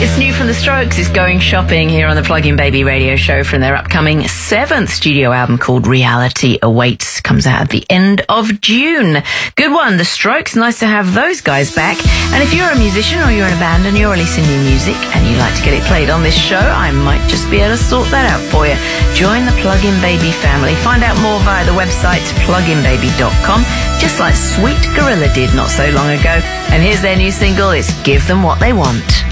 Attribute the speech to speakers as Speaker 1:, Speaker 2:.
Speaker 1: It's new from The Strokes. It's Going Shopping here on the Plug-in Baby radio show from their upcoming 7th studio album called Reality Awaits. Comes out at the end of June. Good one, The Strokes. Nice to have those guys back. And if you're a musician or you're in a band and you're releasing new music and you like to get it played on this show, I might just be able to sort that out for you. Join the Plug-in Baby family. Find out more via the website pluginbaby.com, just like Sweet Gorilla did not so long ago. And here's their new single. It's Give Them What They Want.